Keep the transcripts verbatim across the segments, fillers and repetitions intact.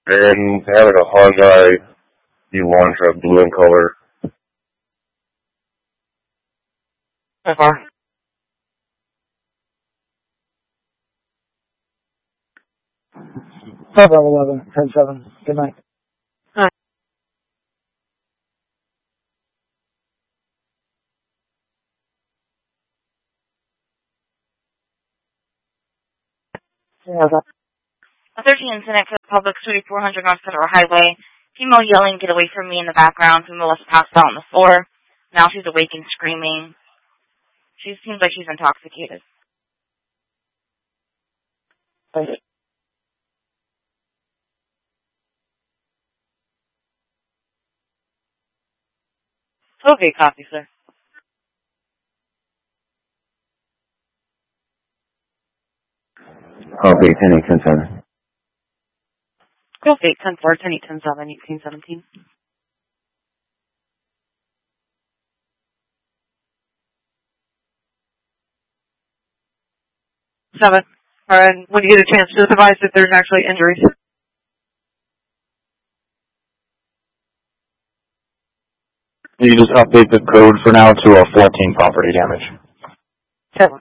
and having a Hyundai Elantra blue in color. So far. Five eleven, ten seven. Good night. Hi. Yeah, that. A thirteen incident for Public thirty-four hundred North Federal Highway. Female yelling, "Get away from me," in the background. Female was passed out on the floor. Now she's awake and screaming. She seems like she's intoxicated. Thanks. Okay, copy, sir. Okay, ten eight, ten seven. Okay, ten four, ten eight, ten seven, eighteen seventeen. Seven. All right, when you get a chance to advise if there's actually injuries. You just update the code for now to a fourteen property damage. Seven.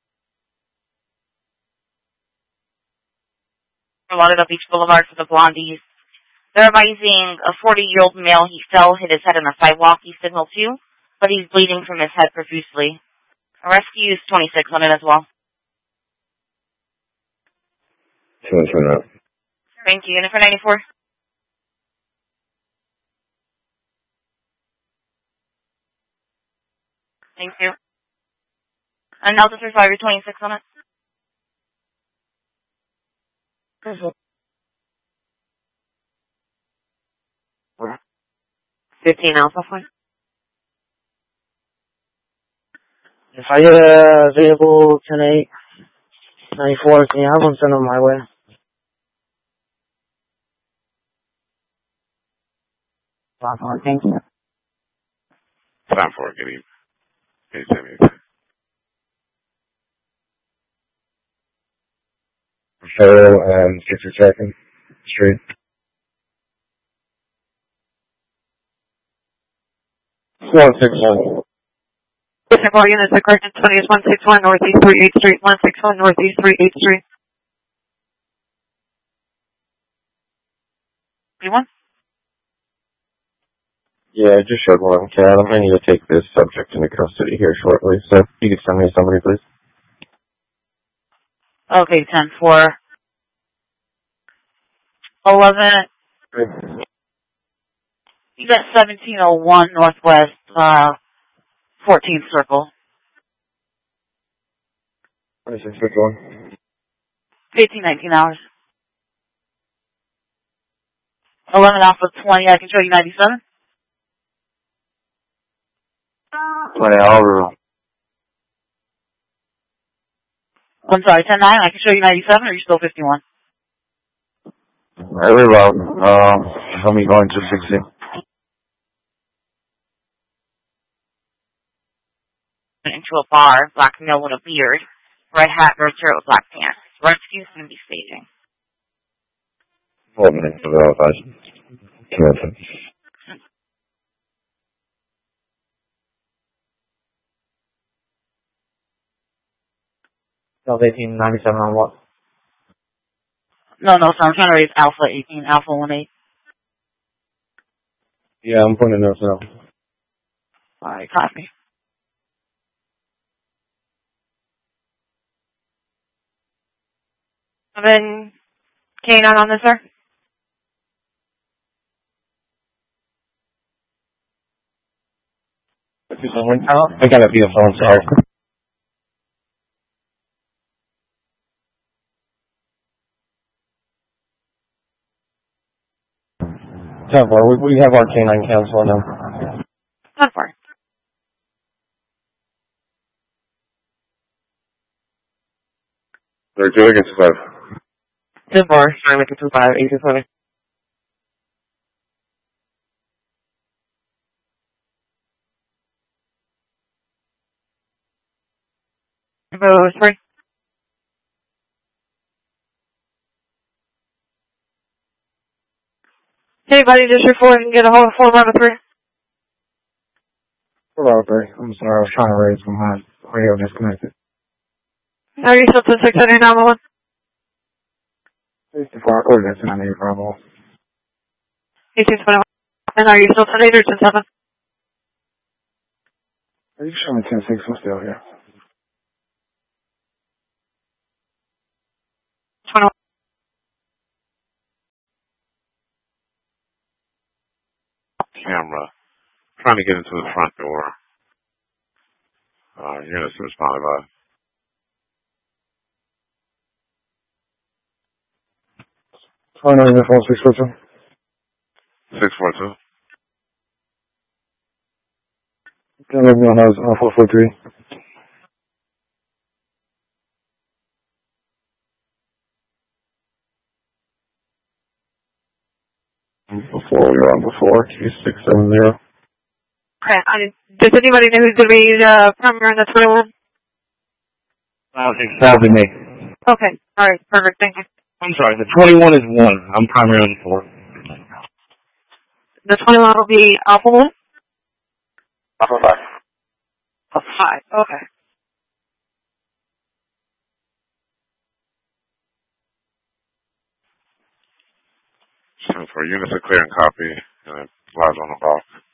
Allotted up Beach Boulevard for the Blondies. They're advising a forty-year-old male. He fell, hit his head on the sidewalk. He signaled two, but he's bleeding from his head profusely. A rescue is twenty-six on it as well. Turn up. Thank you. Unit for ninety-four. Thank you. And Delta three five, you're twenty-six on it. fifteen Alpha Flight. If I get a vehicle ten eight, ninety-four, can you have one sent on my way? Thank you. Time for it, getting eight seventy. Cheryl and fifty-second Street. one six one. All units are correct. twenty is one six one Northeast three eighth Street, one six one Northeast three eighth Street. You want? Yeah, I just showed one cat. I'm going to need to take this subject into custody here shortly, so you could send me somebody, please. Okay, ten four. eleven. You got seventeen oh one Northwest, uh, fourteenth Circle. twenty-six fifty-one. fifteen nineteen hours. eleven off of twenty, I can show you ninety-seven. twenty hours. I'm sorry, ten nine, I can show you ninety-seven, or are you still fifty-one? Very well. Um, let me go into sixty. Into a bar, black male with a beard, red hat, red shirt with black pants. Rescue's going to be staging. Four minutes of verification. Terrific. That was eighteen ninety-seven on what? No, no, so I'm trying to raise Alpha eighteen, Alpha one eight. Yeah, I'm putting it now. Alright, copy. Seven K nine on this, sir. I gotta be a phone, sorry. ten four, we, we have our K nine cancel now. ten four. They're doing it to five. ten four, trying to make it two five, eight seven. Number three. Anybody District four can get a hold of four eleven three. four eleven three. I'm sorry, I was trying to raise from my radio disconnected. Are you still to six hundred nine one one? sixty-four, oh, that's not any problem. eighteen twenty-one. And are you still ten eight or ten seven? Are you showing ten six? I'm still here. twenty-one. Camera. Trying to get into the front door. Uh, units responded by. Oh, no, the phone six four two. six four two. Can let me on those uh, four four three. Before we were on before, two six seven zero. Okay. I, does anybody know who's going to be uh, primary in the twenty-one? That'll be me. Okay. All right. Perfect. Thank you. I'm sorry, the twenty-one is one. I'm primary on the four. The twenty-one will be Alpha one? Alpha five. Alpha five. Okay. For units are clear and copy, and it lies on the box.